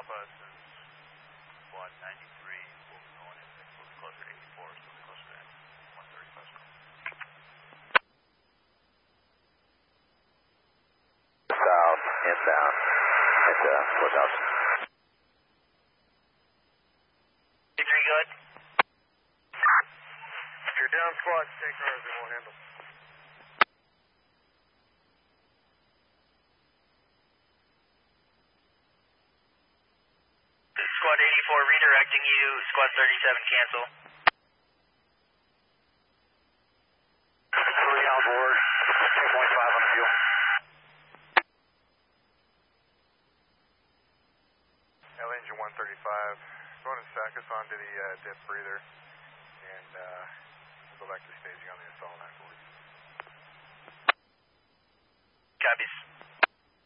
Alpha, this is Squad 93. We'll be going in, we'll be closer to 84, so we'll be closer to 135. South, inbound, at 4000. 83 good? If you're down squad, take ours, it won't handle. Squad 84 redirecting you, Squad 37 cancel. 3 on board, 2.5 on fuel. L engine 135, going to stack us onto the dip breather, and we'll go back to staging on the assault afterwards.